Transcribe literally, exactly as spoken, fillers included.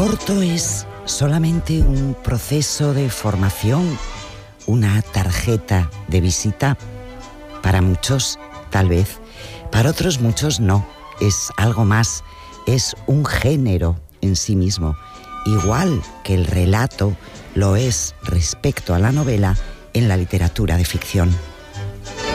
corto es solamente un proceso de formación, una tarjeta de visita. Para muchos, tal vez. Para otros muchos no. Es algo más. Es un género en sí mismo. Igual que el relato lo es respecto a la novela en la literatura de ficción.